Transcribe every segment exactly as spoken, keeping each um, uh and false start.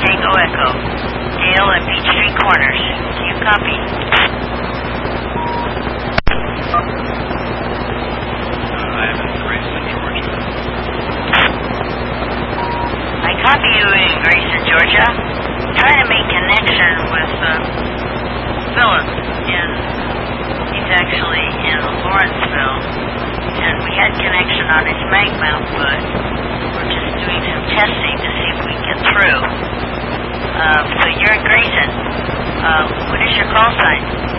Tango Echo, Dale and Peachtree Corners. Do you copy? Uh, I am in Grayson, Georgia. I copy you in Grayson, Georgia. Trying to make connection with uh, Philip, and he's actually in Lawrenceville, and we had connection on his mag mount, but we're just doing some testing to see if we can get through. Uh, so you're in Grayson. Uh, what is your call sign?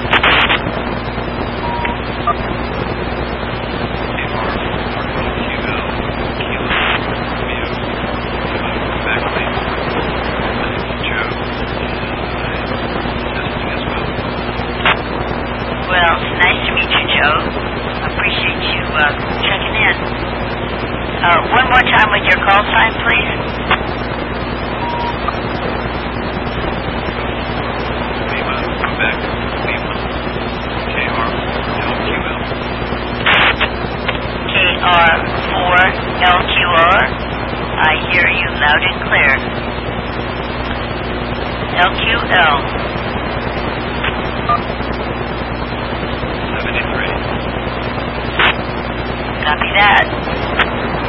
Well, nice to meet you, Joe. Appreciate you uh, checking in. Uh, one more time with your call sign, please. Lima, Quebec, Lima, K R L Q L. K R four L Q R. I hear you loud and clear. L Q L. seventy-three. Copy that.